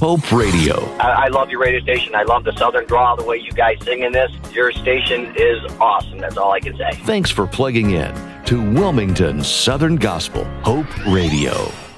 Hope Radio. I love your radio station. I love the Southern drawl, the way you guys sing in this. Your station is awesome. That's all I can say. Thanks for plugging in to Wilmington Southern Gospel Hope Radio.